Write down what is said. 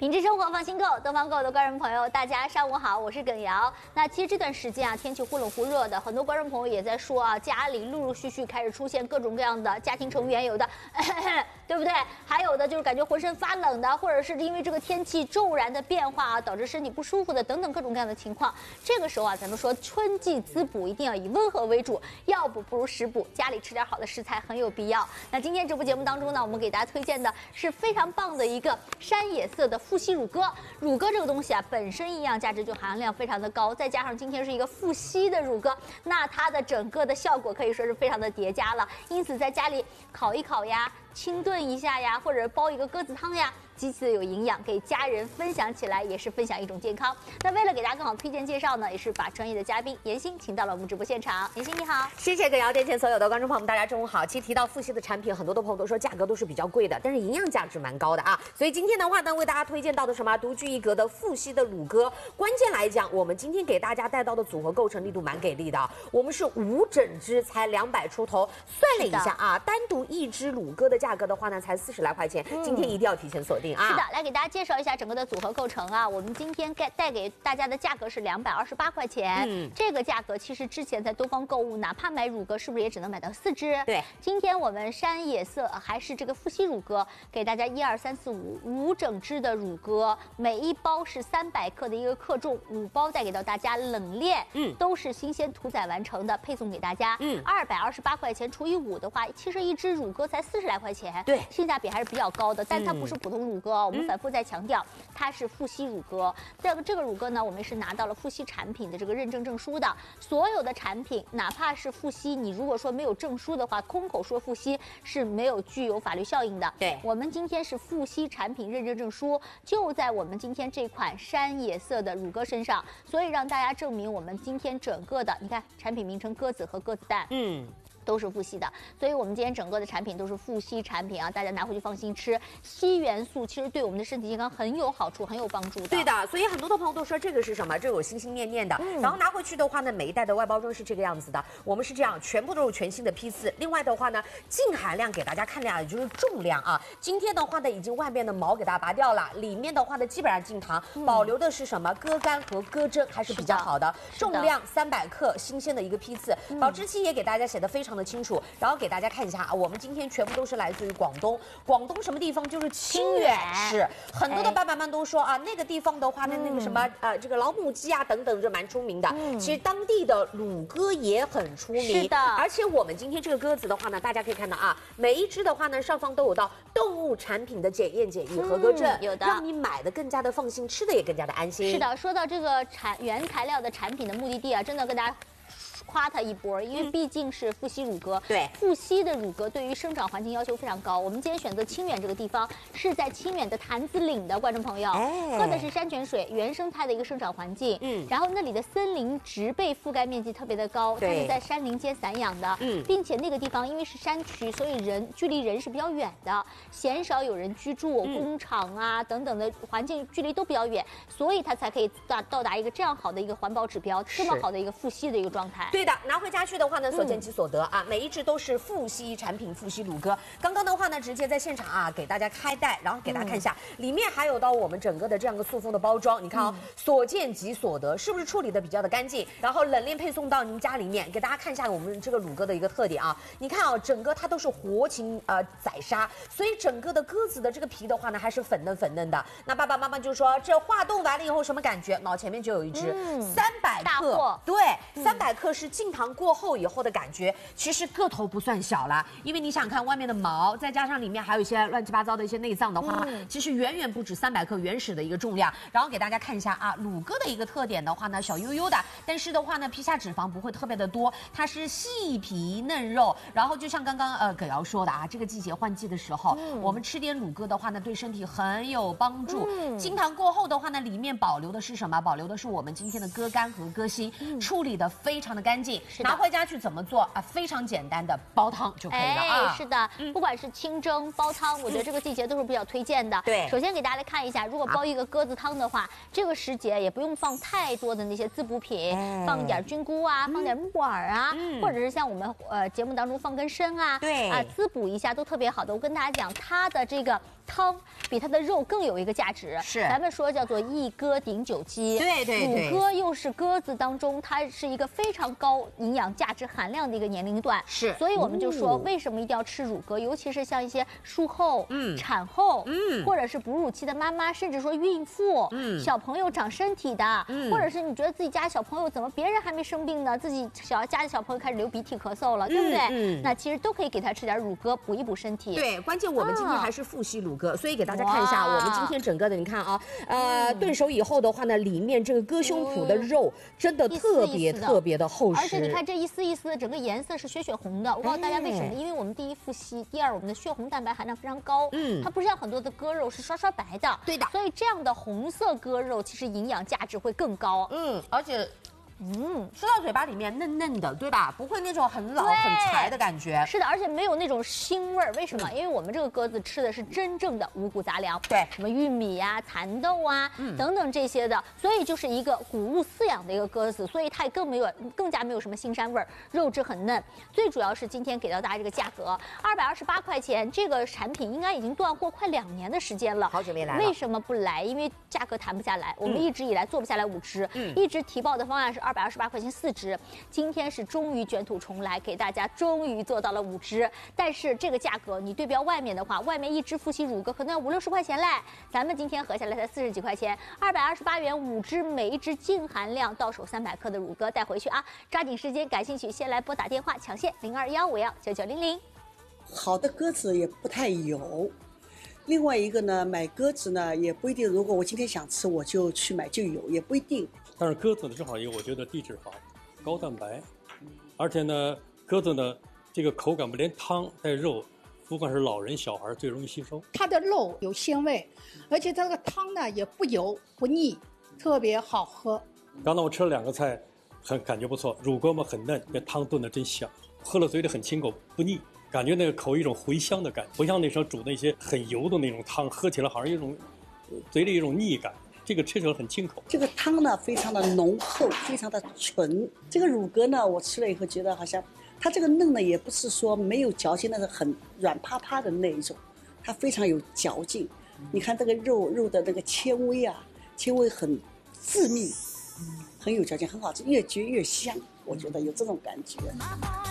品质生活放心购，东方购的观众朋友，大家上午好，我是耿瑶。那其实这段时间啊，天气忽冷忽热的，很多观众朋友也在说啊，家里陆陆续续开始出现各种各样的家庭成员，有的对不对？还有的就是感觉浑身发冷的，或者是因为这个天气骤然的变化啊，导致身体不舒服的等等各种各样的情况。这个时候啊，咱们说春季滋补一定要以温和为主，药补不如食补，家里吃点好的食材很有必要。那今天这部节目当中呢，我们给大家推荐的是非常棒的一个山野色的富硒乳鸽。乳鸽这个东西啊，本身营养价值就含量非常的高，再加上今天是一个富硒的乳鸽，那它的整个的效果可以说是非常的叠加了。因此在家里烤一烤呀，清炖一下呀，或者煲一个鸽子汤呀，极其的有营养，给家人分享起来也是分享一种健康。那为了给大家更好推荐介绍呢，也是把专业的嘉宾妍心请到了我们直播现场。妍心你好， 谢谢耿瑶，电前所有的观众朋友们，大家中午好。其实提到富硒的产品，很多的朋友都说价格都是比较贵的，但是营养价值蛮高的啊。所以今天的话呢，为大家推荐到的什么独具一格的富硒的乳鸽。关键来讲，我们今天给大家带到的组合构成力度蛮给力的，我们是5整只才200出头，算了一下啊，单独一只乳鸽的价格的话呢，才40来块钱。今天一定要提前锁定啊。 是的，来给大家介绍一下整个的组合构成啊。我们今天带给大家的价格是228块钱，这个价格其实之前在东方购物，哪怕买乳鸽，是不是也只能买到4只？ 对， 今天我们山野色还是这个富硒乳鸽，给大家1、2、3、4、5整只的乳鸽，每一包是300克的一个克重，5包带给到大家冷链，都是新鲜屠宰完成的，配送给大家。228块钱除以5的话，其实一只乳鸽才40来块钱， 对， 性价比还是比较高的，但它不是普通乳鸽哦，我们反复在强调，它是富硒乳鸽。这个乳鸽呢，我们是拿到了富硒产品的这个认证证书的。所有的产品，哪怕是富硒，你如果说没有证书的话，空口说富硒是没有具有法律效应的。 对， 我们今天是富硒产品认证证书，就在我们今天这款山野色的乳鸽身上，所以让大家证明我们今天整个的，你看产品名称鸽子和鸽子蛋，都是富硒的，所以我们今天整个的产品都是富硒产品啊，大家拿回去放心吃。硒元素其实对我们的身体健康很有好处，很有帮助的。 对的，所以很多的朋友都说这个是什么？这有心心念念的。然后拿回去的话呢，每一袋的外包装是这个样子的。我们是这样，全部都是全新的批次。另外的话呢，净含量给大家看量，也就是重量啊。今天的话呢，已经外面的毛给大家拔掉了，里面的话呢，基本上净糖，保留的是什么？鸽肝和鸽胗还是比较好的。重量300克，新鲜的一个批次，保质期也给大家写的非常的清楚。然后给大家看一下啊，我们今天全部都是来自于广东。广东什么地方？就是清远市。很多的爸爸们都说啊，那个地方的话呢，那个什么这个老母鸡啊等等，就蛮出名的。其实当地的乳鸽也很出名。 是的。 而且我们今天这个鸽子的话呢，大家可以看到啊，每一只的话呢，上方都有到动物产品的检验检疫合格证， 有的， 让你买的更加的放心，吃的也更加的安心。 是的，说到这个原材料的产品的目的地啊，真的跟大家夸它一波，因为毕竟是富硒乳鸽。 对， 富硒的乳鸽对于生长环境要求非常高。我们今天选择清远这个地方，是在清远的潭子岭的观众朋友，喝的是山泉水，原生态的一个生长环境。然后那里的森林植被覆盖面积特别的高，它是在山林间散养的。并且那个地方因为是山区，所以距离人是比较远的，鲜少有人居住，工厂啊等等的环境距离都比较远，所以它才可以到达一个这样好的一个环保指标，这么好的一个富硒的一个状态。 对的，拿回家去的话呢，所见即所得啊，每一只都是富硒产品，富硒乳鸽。刚刚的话呢，直接在现场啊，给大家开袋，然后给大家看一下，里面还有到我们整个的这样个塑封的包装，你看啊，所见即所得，是不是处理的比较的干净？然后冷链配送到您家里面，给大家看一下我们这个乳鸽的一个特点啊，你看啊，整个它都是活禽宰杀，所以整个的鸽子的这个皮的话呢，还是粉嫩的。那爸爸妈妈就说，这化冻完了以后什么感觉？脑前面就有一只300克，对，300克是净糖过后以后的感觉，其实个头不算小了，因为你想看外面的毛，再加上里面还有一些乱七八糟的一些内脏的话，其实远远不止300克原始的一个重量。然后给大家看一下啊，乳鸽的一个特点的话呢，小悠悠的，但是的话呢，皮下脂肪不会特别的多，它是细皮嫩肉。然后就像刚刚葛瑶说的啊，这个季节换季的时候，我们吃点乳鸽的话呢，对身体很有帮助。清糖过后的话呢，里面保留的是什么？保留的是我们今天的鸽肝和鸽心，处理的非常的干净。拿回家去怎么做啊？非常简单的煲汤就可以了啊。 是的，不管是清蒸、煲汤，我觉得这个季节都是比较推荐的。 对， 首先给大家来看一下，如果煲一个鸽子汤的话，这个时节也不用放太多的那些滋补品，放一点菌菇啊，放点木耳啊，或者是像我们节目当中放根参啊， 对啊，滋补一下都特别好的。我跟大家讲，它的这个汤比它的肉更有一个价值。 是， 咱们说叫做一鸽顶9鸡。 对。 乳鸽又是鸽子当中，它是一个非常高营养价值含量的一个年龄段。 是， 所以我们就说，为什么一定要吃乳鸽？尤其是像一些术后、产后，或者是哺乳期的妈妈，甚至说孕妇，小朋友长身体的，或者是你觉得自己家小朋友怎么别人还没生病呢，自己家的小朋友开始流鼻涕咳嗽了，对不对？那其实都可以给他吃点乳鸽，补一补身体。 对，关键我们今天还是复吸乳鸽，所以给大家看一下我们今天整个的，你看啊，炖熟以后的话呢，里面这个鸽胸脯的肉真的特别的厚实， 而且你看这一丝一丝的整个颜色是血红的。我告诉大家为什么？因为我们第一复吸，第二我们的血红蛋白含量非常高，它不像很多的鸽肉是刷白的， 对的， 所以这样的红色鸽肉其实营养价值会更高， 而且。吃到嘴巴里面嫩嫩的，对吧？不会那种很老很柴的感觉。 是的，而且没有那种腥味儿。为什么？因为我们这个鸽子吃的是真正的五谷杂粮， 对， 什么玉米呀、蚕豆啊，等等这些的，所以就是一个谷物饲养的一个鸽子，所以它也更加没有什么腥膻味儿，肉质很嫩。最主要是今天给到大家这个价格，228块钱，这个产品应该已经断货快2年的时间了， 好久没来了。 为什么不来？因为价格谈不下来，我们一直以来做不下来5只，一直提报的方案是228块钱4只，今天是终于卷土重来，给大家终于做到了5只。但是这个价格你对标外面的话，外面一只复吸乳鸽可能要50-60块钱嘞，咱们今天合下来才40几块钱，228元5只，每一只净含量到手300克的乳鸽带回去啊！抓紧时间，感兴趣先来拨打电话抢线0215199900。 好的鸽子也不太有。另外一个呢，买鸽子呢也不一定，如果我今天想吃，我就去买就有，也不一定。 但是鸽子呢，正好一个我觉得低脂肪、高蛋白，而且呢，鸽子呢这个口感不连汤带肉，不管是老人小孩最容易吸收。 它的肉有鲜味，而且它这个汤呢也不油不腻，特别好喝。 刚才我吃了2个菜，感觉不错，乳鸽嘛很嫩，这汤炖的真香，喝了嘴里很清口不腻。感觉那个口一种回香的感觉，不像那时候煮那些很油的那种汤，喝起来好像一种嘴里一种腻感。这个吃起来很清口。 这个汤呢非常的浓厚，非常的纯。这个乳鸽呢，我吃了以后觉得好像它这个嫩呢，也不是说没有嚼劲，那是很软趴趴的那一种，它非常有嚼劲。你看这个肉的那个纤维啊，纤维很致密，很有嚼劲，很好吃，越嚼越香。我觉得有这种感觉。